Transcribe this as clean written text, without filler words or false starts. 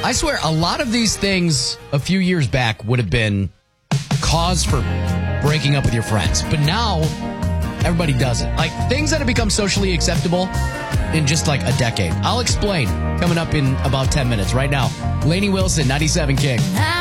I swear, a lot of these things a few years back would have been cause for breaking up with your friends. But now, everybody does it. Like, things that have become socially acceptable in just like a decade. I'll explain coming up in about 10 minutes. Right now, Lainey Wilson, 97 King.